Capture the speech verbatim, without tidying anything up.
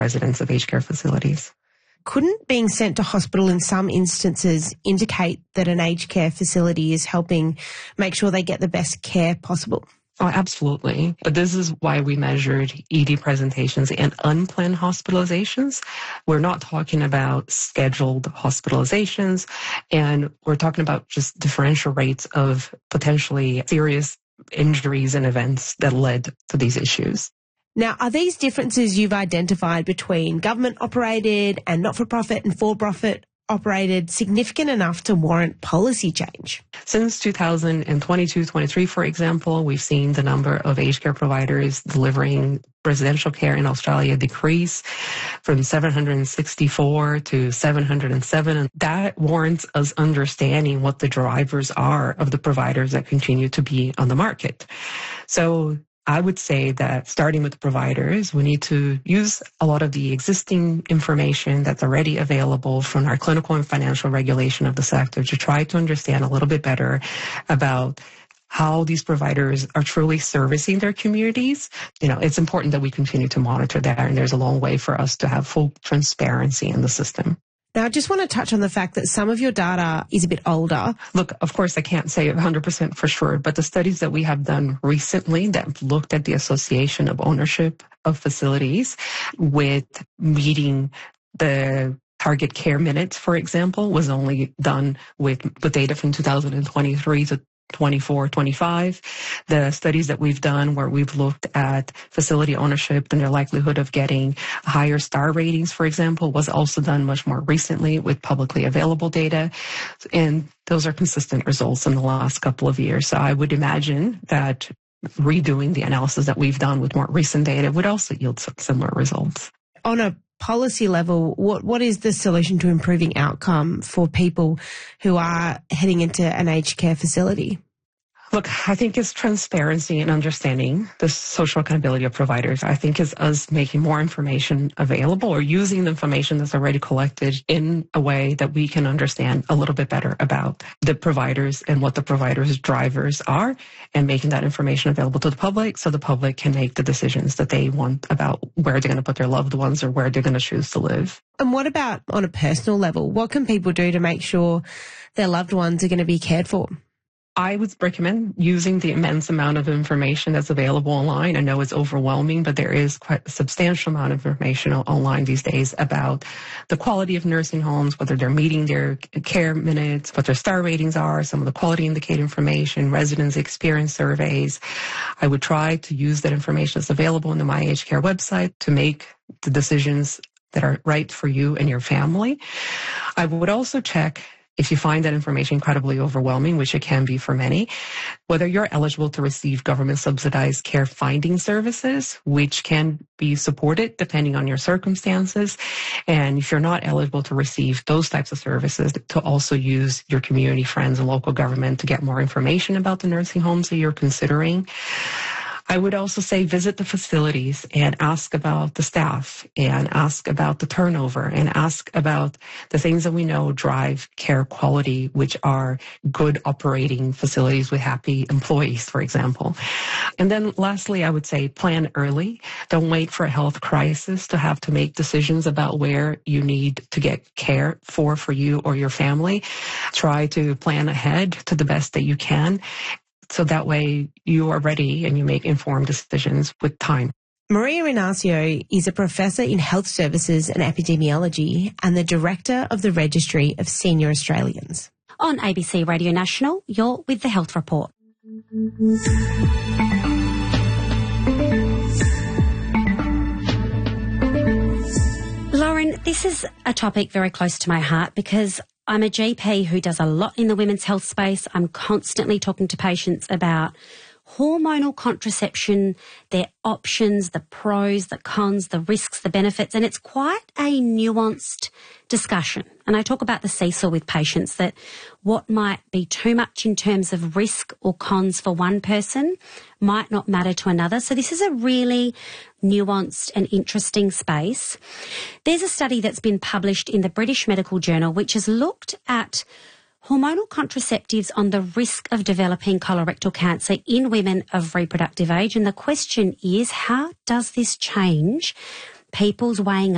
residents of aged care facilities. Couldn't being sent to hospital in some instances indicate that an aged care facility is helping make sure they get the best care possible? Oh, absolutely. But this is why we measured E D presentations and unplanned hospitalizations. We're not talking about scheduled hospitalizations, and we're talking about just differential rates of potentially serious injuries and events that led to these issues. Now, are these differences you've identified between government-operated and not-for-profit and for-profit operated significant enough to warrant policy change? Since two thousand twenty-two twenty-three, for example, we've seen the number of aged care providers delivering residential care in Australia decrease from seven hundred sixty-four to seven hundred seven. And that warrants us understanding what the drivers are of the providers that continue to be on the market. So I would say that starting with the providers, we need to use a lot of the existing information that's already available from our clinical and financial regulation of the sector to try to understand a little bit better about how these providers are truly servicing their communities. You know, it's important that we continue to monitor that, and there's a long way for us to have full transparency in the system. Now, I just want to touch on the fact that some of your data is a bit older. Look, of course, I can't say one hundred percent for sure, but the studies that we have done recently that looked at the association of ownership of facilities with meeting the target care minutes, for example, was only done with the data from two thousand twenty-three to twenty-four, twenty-five. The studies that we've done where we've looked at facility ownership and their likelihood of getting higher star ratings, for example, was also done much more recently with publicly available data. And those are consistent results in the last couple of years. So I would imagine that redoing the analysis that we've done with more recent data would also yield some similar results. On a policy level, what what is the solution to improving outcome for people who are heading into an aged care facility? Look, I think it's transparency and understanding the social accountability of providers. I think it's us making more information available or using the information that's already collected in a way that we can understand a little bit better about the providers and what the providers' drivers are, and making that information available to the public so the public can make the decisions that they want about where they're going to put their loved ones or where they're going to choose to live. And what about on a personal level? What can people do to make sure their loved ones are going to be cared for? I would recommend using the immense amount of information that's available online. I know it's overwhelming, but there is quite a substantial amount of information online these days about the quality of nursing homes, whether they're meeting their care minutes, what their star ratings are, some of the quality indicator information, residents' experience surveys. I would try to use that information that's available on the My Aged Care website to make the decisions that are right for you and your family. I would also check, if you find that information incredibly overwhelming, which it can be for many, whether you're eligible to receive government-subsidized care finding services, which can be supported depending on your circumstances. And if you're not eligible to receive those types of services, to also use your community friends and local government to get more information about the nursing homes that you're considering. I would also say visit the facilities and ask about the staff and ask about the turnover and ask about the things that we know drive care quality, which are good operating facilities with happy employees, for example. And then lastly, I would say plan early. Don't wait for a health crisis to have to make decisions about where you need to get care for, for you or your family. Try to plan ahead to the best that you can, so that way you are ready and you make informed decisions with time. Maria Inacio is a professor in health services and epidemiology and the director of the Registry of Senior Australians. On A B C Radio National, you're with the Health Report. Lauren, this is a topic very close to my heart because I'm a G P who does a lot in the women's health space. I'm constantly talking to patients about hormonal contraception, their options, the pros, the cons, the risks, the benefits, and it's quite a nuanced discussion. And I talk about the seesaw with patients, that what might be too much in terms of risk or cons for one person might not matter to another. So this is a really nuanced and interesting space. There's a study that's been published in the British Medical Journal which has looked at hormonal contraceptives on the risk of developing colorectal cancer in women of reproductive age. And the question is, how does this change people's weighing